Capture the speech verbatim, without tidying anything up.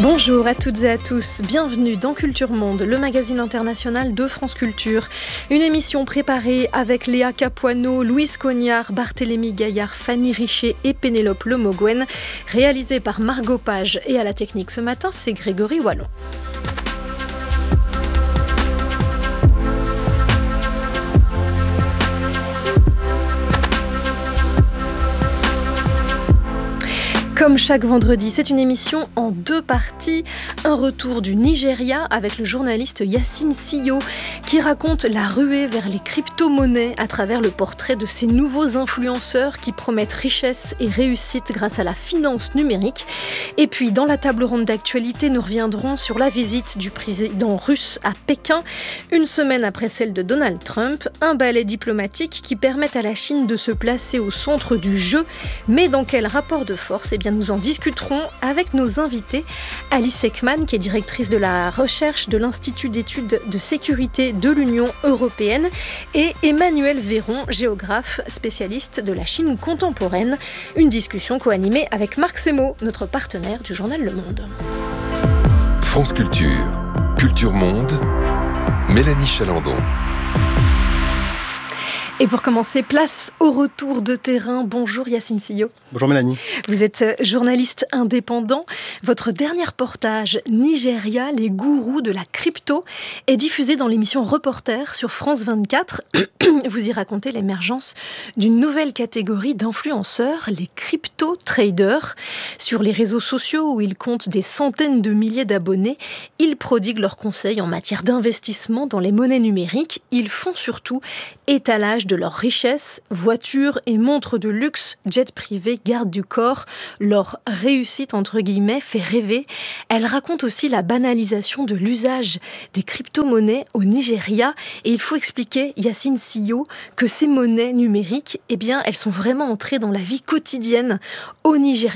Bonjour à toutes et à tous, bienvenue dans Culture Monde, le magazine international de France Culture. Une émission préparée avec Léa Capuano, Louise Cognard, Barthélémy Gaillard, Fanny Richer et Pénélope Lemoguen, réalisée par Margot Page. Et à la technique ce matin, c'est Grégory Wallon. Comme chaque vendredi, c'est une émission en deux parties. Un retour du Nigeria avec le journaliste Yacine Siyo qui raconte la ruée vers les crypto-monnaies à travers le portrait de ces nouveaux influenceurs qui promettent richesse et réussite grâce à la finance numérique. Et puis, dans la table ronde d'actualité, nous reviendrons sur la visite du président russe à Pékin, une semaine après celle de Donald Trump, un ballet diplomatique qui permet à la Chine de se placer au centre du jeu. Mais dans quel rapport de force ? Eh bien, nous en discuterons avec nos invités. Alice Ekman, qui est directrice de la recherche de l'Institut d'études de sécurité de l'Union européenne, et Emmanuel Véron, géographe spécialiste de la Chine contemporaine. Une discussion co-animée avec Marc Semo, notre partenaire du journal Le Monde. France Culture, Culture Monde, Mélanie Chalandon. Et pour commencer, place au retour de terrain. Bonjour Yacine Siyo. Bonjour Mélanie. Vous êtes journaliste indépendant. Votre dernier reportage, Nigeria, les gourous de la crypto, est diffusé dans l'émission Reporter sur France vingt-quatre. Vous y racontez l'émergence d'une nouvelle catégorie d'influenceurs, les crypto-traders. Sur les réseaux sociaux où ils comptent des centaines de milliers d'abonnés, ils prodiguent leurs conseils en matière d'investissement dans les monnaies numériques. Ils font surtout étalage de leurs richesses, voitures et montres de luxe, jets privés, garde du corps. Leur réussite, entre guillemets, fait rêver. Elle raconte aussi la banalisation de l'usage des crypto-monnaies au Nigeria. Et il faut expliquer, Yacine Siyo, que ces monnaies numériques, eh bien, elles sont vraiment entrées dans la vie quotidienne au Nigeria.